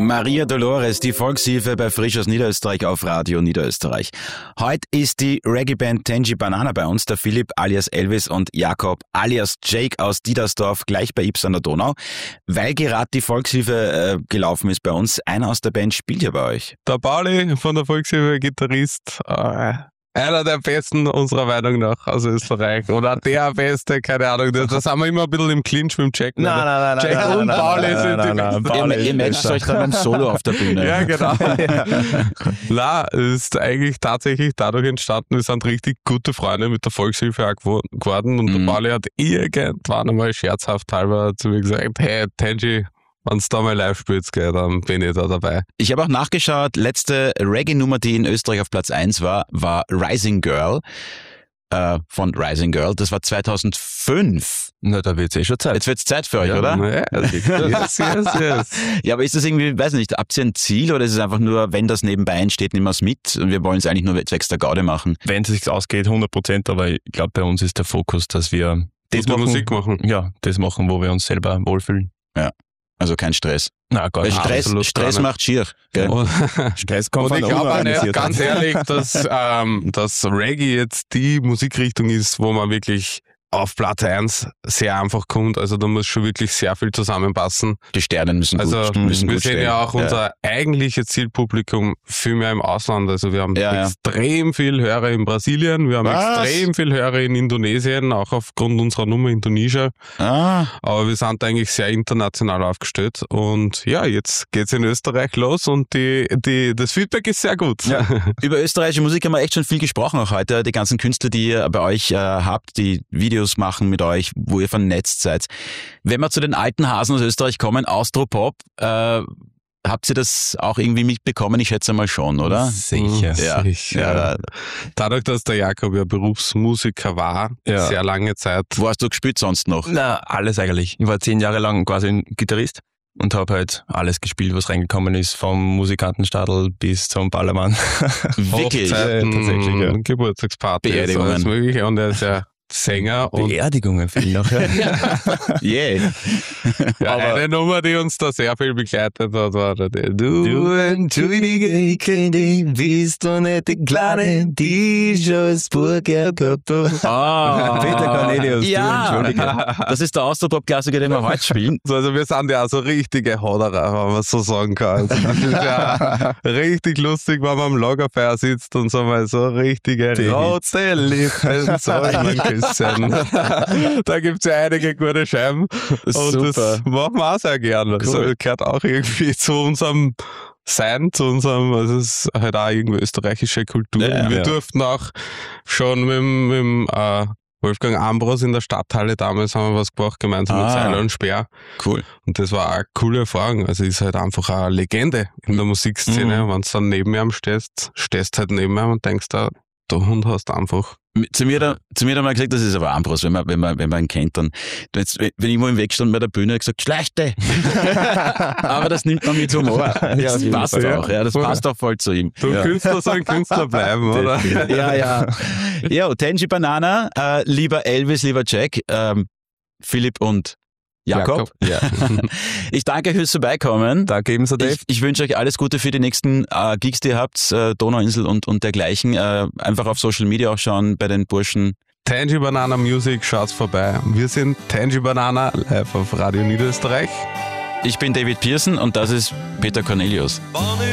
Maria Dolores, die Volkshilfe bei Frisch aus Niederösterreich auf Radio Niederösterreich. Heute ist die Reggae-Band Tangy Banana bei uns, der Philipp alias Elvis und Jakob alias Jake aus Diedersdorf, gleich bei Ybbs an der Donau. Weil gerade die Volkshilfe gelaufen ist bei uns, einer aus der Band spielt ja bei euch. Der Pauli von der Volkshilfe, Gitarrist, einer der besten unserer Meinung nach aus Österreich. Oder der beste, keine Ahnung. Da sind wir immer ein bisschen im Clinch mit dem Jack. Nein. Jack und Pauli sind die besten. Ihr matcht euch dann beim Solo auf der Bühne. Ja, genau. Na, es ist eigentlich tatsächlich dadurch entstanden, wir sind richtig gute Freunde mit der Volkshilfe auch geworden und der Pauli hat irgendwann einmal scherzhaft halber zu mir gesagt, hey, Tangy, wenn es da mal live spielt, dann bin ich da dabei. Ich habe auch nachgeschaut, letzte Reggae-Nummer, die in Österreich auf Platz 1 war Rising Girl von Rising Girl. Das war 2005. Na, da wird's schon Zeit. Jetzt wird's Zeit für euch, oder? Yes. Ja, aber ist das irgendwie, weiß nicht, habt ihr ein Ziel oder ist es einfach nur, wenn das nebenbei entsteht, nehmen wir es mit und wir wollen es eigentlich nur zwecks der Gaude machen? Wenn es sich ausgeht, 100%, aber ich glaube, bei uns ist der Fokus, dass wir Musik machen. Ja, das machen, wo wir uns selber wohlfühlen. Ja. Also kein Stress. Nein, gar nicht. Stress macht schier. Gell? Stress kommt und von ich glaube auch nicht, unorganisiert. ganz ehrlich, dass Reggae jetzt die Musikrichtung ist, wo man wirklich auf Platz 1 sehr einfach kommt. Also da muss schon wirklich sehr viel zusammenpassen. Die Sterne müssen Also gut wir sehen stehen. ja auch unser eigentliches Zielpublikum viel mehr im Ausland. Also wir haben extrem viel Hörer in Brasilien, wir haben extrem viel Hörer in Indonesien, auch aufgrund unserer Nummer Indonesia. Aber wir sind eigentlich sehr international aufgestellt. Und ja, jetzt geht's in Österreich los und das Feedback ist sehr gut. Ja. Über österreichische Musik haben wir echt schon viel gesprochen auch heute. Die ganzen Künstler, die ihr bei euch habt, die Videos machen mit euch, wo ihr vernetzt seid. Wenn wir zu den alten Hasen aus Österreich kommen, Austropop, habt ihr das auch irgendwie mitbekommen? Ich schätze mal schon, oder? Sicher. Ja. Dadurch, dass der Jakob ja Berufsmusiker war, sehr lange Zeit. Wo hast du gespielt sonst noch? Na, alles eigentlich. Ich war 10 Jahre lang quasi ein Gitarrist und habe halt alles gespielt, was reingekommen ist, vom Musikantenstadel bis zum Ballermann. Wirklich? Hochzeiten, tatsächlich, ja. Geburtstagspartys, Beerdigungen. alles Mögliche. Und er ist ja Sänger und Beerdigungen viel noch. Yeah. aber eine Nummer, die uns da sehr viel begleitet hat, war Du entschuldige, bist du nicht die Kleine, die schon Spur gehabt hat. Peter Cornelius, Ja, du entschuldige. das ist der Austropop-Klassiker, den wir heute spielen. Also wir sind ja auch so richtige Hodderer, wenn man so sagen kann. Also das ist ja richtig lustig, wenn man am Lagerfeuer sitzt und so mal so richtige rote Lippen soll man küssen. Da gibt's ja einige gute Scheiben und Super. das machen wir auch sehr gerne. Das gehört auch irgendwie zu unserem Sein, also es ist halt auch irgendwie österreichische Kultur. Ja, wir durften auch schon mit Wolfgang Ambros in der Stadthalle damals haben wir was gemacht, gemeinsam mit Seiler und Speer. Cool. Und das war eine coole Erfahrung. Also ist halt einfach eine Legende in der Musikszene. Wenn du dann neben ihm stehst halt neben ihm und denkst, der Hund hast einfach. Zu mir hat er mal gesagt, das ist aber Ambros, wenn man ihn kennt, dann, jetzt, wenn ich mal im Weg stand bei der Bühne, hat er gesagt, schleichte! Aber das nimmt man mit Humor. Das passt auch, das passt auch voll zu ihm. Künstler sollen Künstler bleiben, oder? Ja. Ja, Tangy Banana, lieber Elvis, lieber Jack, Philipp und Jakob. Ja. Ich danke fürs Vorbeikommen. Danke ebenso, Dave. Ich wünsche euch alles Gute für die nächsten Gigs, die ihr habt, Donauinsel und dergleichen. Einfach auf Social Media auch schauen bei den Burschen. Tangy Banana Music, schaut's vorbei. Wir sind Tangy Banana live auf Radio Niederösterreich. Ich bin David Pearson und das ist Peter Cornelius.